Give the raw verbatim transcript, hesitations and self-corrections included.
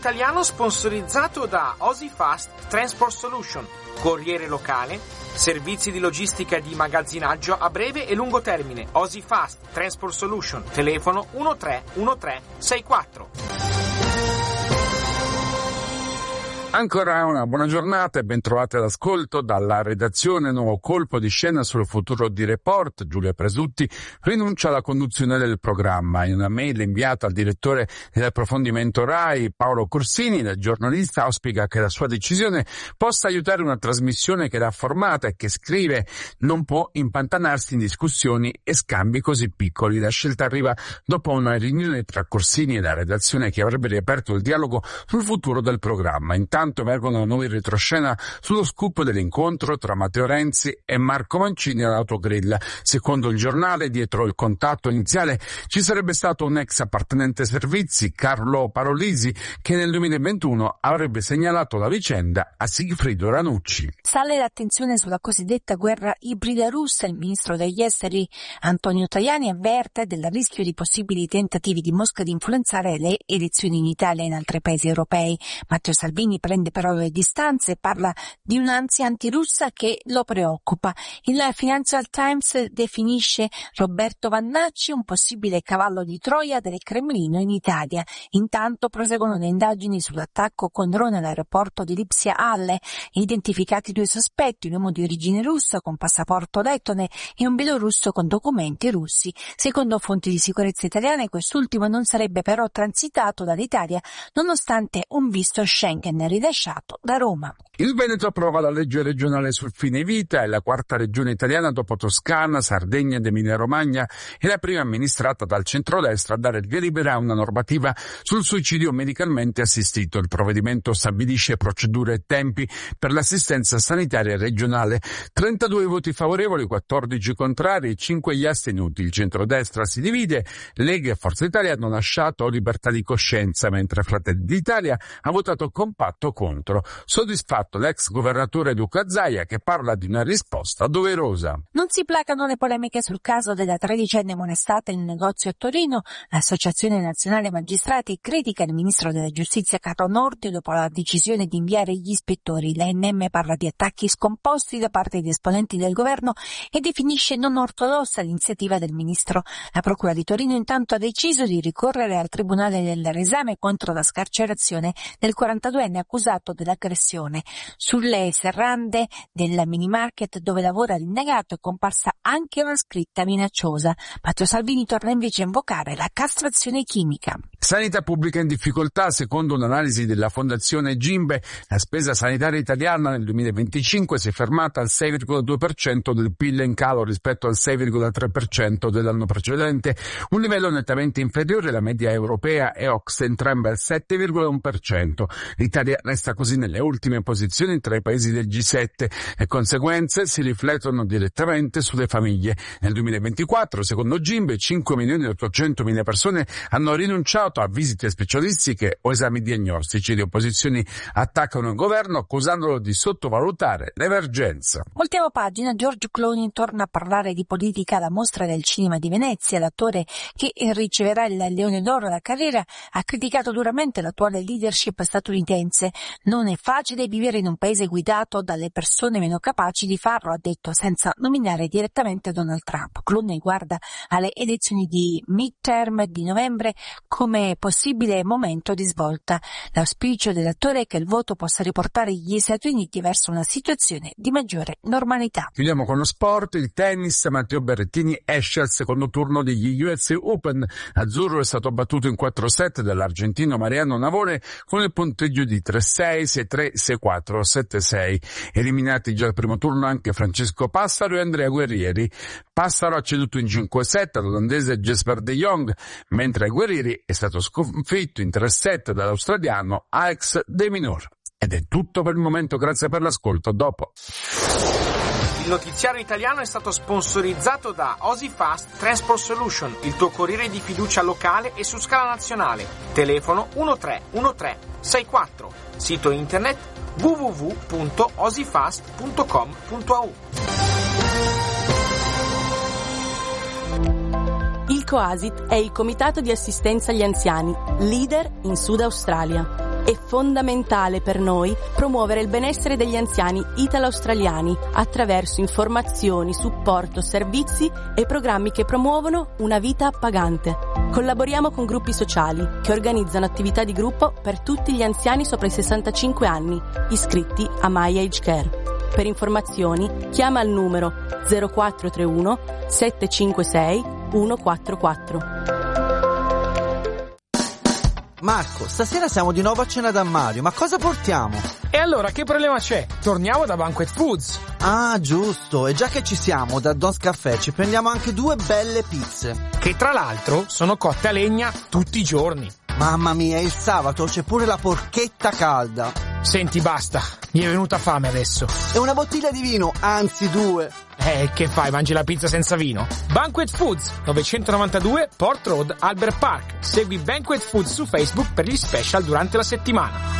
Italiano sponsorizzato da OSIfast Transport Solution, corriere locale, servizi di logistica e di magazzinaggio a breve e lungo termine. OSIfast Transport Solution, telefono uno tre uno tre sei quattro. Ancora una buona giornata e ben trovati all'ascolto dalla redazione. Nuovo colpo di scena sul futuro di Report. Giulia Presutti rinuncia alla conduzione del programma. In una mail inviata al direttore dell'approfondimento RAI, Paolo Corsini, il giornalista auspica che la sua decisione possa aiutare una trasmissione che era formata e che, scrive, non può impantanarsi in discussioni e scambi così piccoli. La scelta arriva dopo una riunione tra Corsini e la redazione che avrebbe riaperto il dialogo sul futuro del programma. Intanto emergono nuovi retroscena sullo scoop dell'incontro tra Matteo Renzi e Marco Mancini all'Autogrill. Secondo il giornale, dietro il contatto iniziale ci sarebbe stato un ex appartenente servizi, Carlo Parolisi, che nel duemilaventuno avrebbe segnalato la vicenda a Sigfrido Ranucci. Sale l'attenzione sulla cosiddetta guerra ibrida russa. Il ministro degli esteri Antonio Tajani avverte del rischio di possibili tentativi di Mosca di influenzare le elezioni in Italia e in altri paesi europei. Matteo Salvini prende però le distanze e parla di un'ansia antirussa che lo preoccupa. Il Financial Times definisce Roberto Vannacci un possibile cavallo di Troia del Cremlino in Italia. Intanto proseguono le indagini sull'attacco con drone all'aeroporto di Lipsia Halle. Identificati due sospetti, un uomo di origine russa con passaporto lettone e un bielorusso con documenti russi. Secondo fonti di sicurezza italiane, quest'ultimo non sarebbe però transitato dall'Italia nonostante un visto Schengen rilasciato da Roma. Il Veneto approva la legge regionale sul fine vita, è la quarta regione italiana dopo Toscana, Sardegna ed Emilia-Romagna e la prima amministrata dal centrodestra a dare il via libera a una normativa sul suicidio medicalmente assistito. Il provvedimento stabilisce procedure e tempi per l'assistenza sanitaria regionale. trentadue voti favorevoli, quattordici contrari, cinque gli astenuti. Il centrodestra si divide, Lega e Forza Italia hanno lasciato libertà di coscienza, mentre Fratelli d'Italia ha votato compatto contro. Soddisfatto l'ex governatore Luca Zaia, che parla di una risposta doverosa. Non si placano le polemiche sul caso della tredicenne molestata in un negozio a Torino. L'Associazione Nazionale Magistrati critica il ministro della Giustizia Carlo Nordio dopo la decisione di inviare gli ispettori. L'A N M parla di attacchi scomposti da parte di esponenti del governo e definisce non ortodossa l'iniziativa del ministro. La Procura di Torino intanto ha deciso di ricorrere al Tribunale del Resame contro la scarcerazione del quarantaduenne accusato dell'aggressione. Sulle serrande del mini market dove lavora l'indagato è comparsa anche una scritta minacciosa. Matteo Salvini torna invece a invocare la castrazione chimica. Sanità pubblica in difficoltà. Secondo un'analisi della Fondazione Gimbe, la spesa sanitaria italiana nel duemilaventicinque si è fermata al sei virgola due per cento del P I L, in calo rispetto al sei virgola tre per cento dell'anno precedente, un livello nettamente inferiore alla media europea e O C S E, entrambe al sette virgola uno per cento. L'Italia resta così nelle ultime posizioni tra i paesi del G sette. Le conseguenze si riflettono direttamente sulle famiglie. Nel duemilaventiquattro, secondo Gimbe, cinque milioni e ottocentomila persone hanno rinunciato a visite specialistiche o esami diagnostici. Le opposizioni attaccano il governo accusandolo di sottovalutare l'emergenza. Ultima pagina, George Clooney torna a parlare di politica alla Mostra del Cinema di Venezia. L'attore, che riceverà il Leone d'Oro alla carriera, ha criticato duramente l'attuale leadership statunitense. Non è facile vivere in un paese guidato dalle persone meno capaci di farlo, ha detto, senza nominare direttamente Donald Trump. Clooney guarda alle elezioni di midterm di novembre come possibile momento di svolta. L'auspicio dell'attore è che il voto possa riportare gli Stati Uniti verso una situazione di maggiore normalità. Chiudiamo con lo sport, il tennis. Matteo Berrettini esce al secondo turno degli U S Open. Azzurro è stato battuto in quattro set dall'argentino Mariano Navone con il punteggio di tre sei, sei tre, sei quattro, sette sei. Eliminati già al primo turno anche Francesco Passaro e Andrea Guerrieri. Passaro ha ceduto in cinque set all'olandese Jesper de Jong, mentre Guerrieri è stato sconfitto in tre set dall'australiano Alex de Minaur. Ed è tutto per il momento, grazie per l'ascolto, dopo. Il notiziario italiano è stato sponsorizzato da OSIfast Transport Solution, il tuo corriere di fiducia locale e su scala nazionale. Telefono uno tre uno tre sei quattro. Sito internet w w w punto osifast punto com punto a u. Il COASIT è il Comitato di Assistenza agli Anziani, leader in Sud Australia. È fondamentale per noi promuovere il benessere degli anziani italo-australiani attraverso informazioni, supporto, servizi e programmi che promuovono una vita appagante. Collaboriamo con gruppi sociali che organizzano attività di gruppo per tutti gli anziani sopra i sessantacinque anni, iscritti a My Age Care. Per informazioni chiama al numero zero quattro tre uno sette cinque sei uno quattro quattro. Marco, stasera siamo di nuovo a cena da Mario, ma cosa portiamo? E allora che problema c'è? Torniamo da Banquet Foods. Ah, giusto, e già che ci siamo, da Don's Caffè ci prendiamo anche due belle pizze. Che tra l'altro sono cotte a legna tutti i giorni. Mamma mia, il sabato c'è pure la porchetta calda. Senti, basta, mi è venuta fame adesso. E una bottiglia di vino, anzi due. Eh, che fai, mangi la pizza senza vino? Banquet Foods, novecentonovantadue Port Road, Albert Park. Segui Banquet Foods su Facebook per gli special durante la settimana.